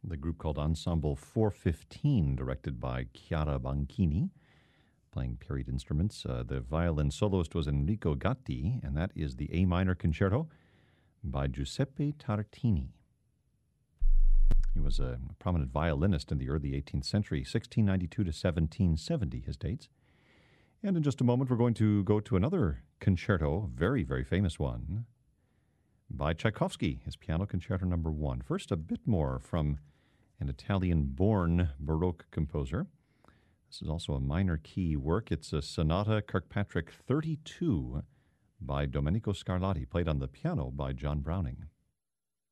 the group called Ensemble 415, directed by Chiara Banchini, playing period instruments. The violin soloist was Enrico Gatti, and that is the A minor concerto by Giuseppe Tartini. He was a prominent violinist in the early 18th century, 1692 to 1770, his dates. And in just a moment, we're going to go to another concerto, very, very famous one, by Tchaikovsky, his Piano Concerto No. 1. First, a bit more from an Italian-born Baroque composer. This is also a minor key work. It's a Sonata Kirkpatrick 32 by Domenico Scarlatti, played on the piano by John Browning.